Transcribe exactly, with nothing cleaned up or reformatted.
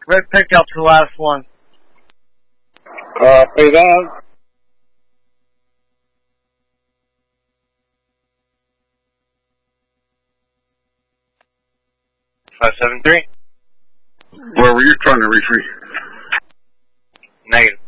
Red pickup's the last one. Uh, pay down. five seven three. Where were you trying to reach me? Negative.